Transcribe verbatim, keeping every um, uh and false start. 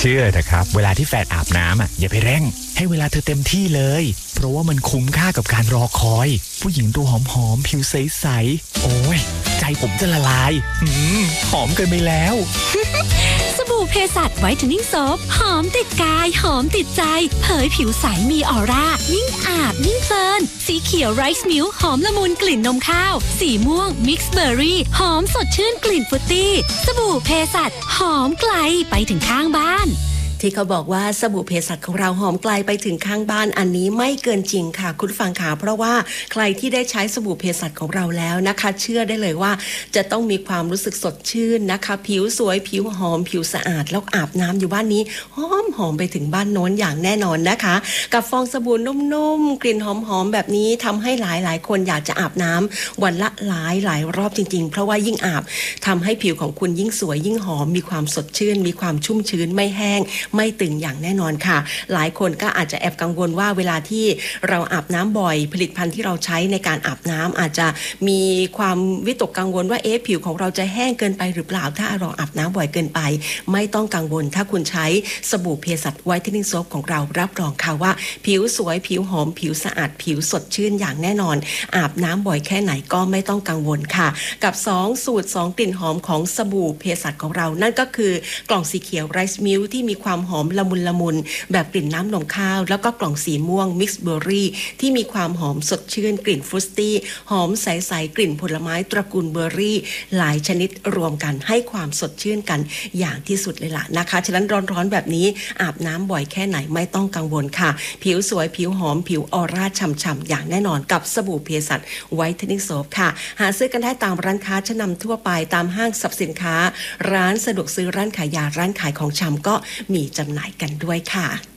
ชื่อเถอะครับเวลาที่แฟนอาบน้ำอ่ะอย่าไปเร่งให้เวลาเธอเต็มที่เลยเพราะว่ามันคุ้มค่ากับการรอคอยผู้หญิงตัวหอมๆผิวใสๆโอ้ยใจผมจะละลายหืมหอมเกินไปแล้วสบู่เพสัชไวท์เทนนิ่งโซฟหอมติดกายหอมติดใจเผยผิวใสมีออร่ายิ่งอาบยิ่งเพลินสีเขียวไรซ์มิลค์หอมละมุนกลิ่นนมข้าวสีม่วงมิกซ์เบอร์รี่หอมสดชื่นกลิ่นฟรุตตี้สบู่เพสัชหอมไกลไปถึงข้างบ้านที่เขาบอกว่าสบู่เภสัชของเราหอมไกลไปถึงข้างบ้านอันนี้ไม่เกินจริงค่ะคุณฟังค่ะเพราะว่าใครที่ได้ใช้สบู่เภสัชของเราแล้วนะคะเชื่อได้เลยว่าจะต้องมีความรู้สึกสดชื่นนะคะผิวสวยผิวหอมผิวสะอาดแล้วอาบน้ำอยู่บ้านนี้หอมหอมไปถึงบ้านโน้นอย่างแน่นอนนะคะกับฟองสบู่นุ่มๆกลิ่นหอมๆแบบนี้ทำให้หลายๆคนอยากจะอาบน้ำวันละหลายหลายรอบจริงๆเพราะว่ายิ่งอาบทำให้ผิวของคุณยิ่งสวยยิ่งหอมมีความสดชื่นมีความชุ่มชื้นไม่แห้งไม่ตึงอย่างแน่นอนค่ะหลายคนก็อาจจะแอบกังวลว่าเวลาที่เราอาบน้ำบ่อยผลิตภัณฑ์ที่เราใช้ในการอาบน้ำอาจจะมีความวิตกกังวลว่าเอ๊ะผิวของเราจะแห้งเกินไปหรือเปล่าถ้าเราอาบน้ำบ่อยเกินไปไม่ต้องกังวลถ้าคุณใช้สบู่เภสัชไวท์เทนนิ่งโซฟของเรารับรองค่ะว่าผิวสวยผิวหอมผิวสะอาดผิวสดชื่นอย่างแน่นอนอาบน้ำบ่อยแค่ไหนก็ไม่ต้องกังวลค่ะกับสองสูตรสองกลิ่นหอมของสบู่เภสัชของเรานั่นก็คือกล่องสีเขียวไรซ์มิลค์ที่มีความหอมละมุนละมุนแบบกลิ่นน้ำนมข้าวแล้วก็กล่องสีม่วงมิกซ์เบอร์รี่ที่มีความหอมสดชื่นกลิ่นฟรุตตี้หอมใสๆกลิ่นผลไม้ตระกูลเบอร์รี่หลายชนิดรวมกันให้ความสดชื่นกันอย่างที่สุดเลยล่ะนะคะฉะนั้นร้อนๆแบบนี้อาบน้ำบ่อยแค่ไหนไม่ต้องกังวลค่ะผิวสวยผิวหอมผิวออร่าฉ่ำๆอย่างแน่นอนกับสบู่เภสัชไวท์เทนนิ่งโซฟค่ะหาซื้อกันได้ตามร้านค้าชั้นนำทั่วไปตามห้างสรรพสินค้าร้านสะดวกซื้อร้านขายยาร้านขายของชำก็มีจำหน่ายกันด้วยค่ะ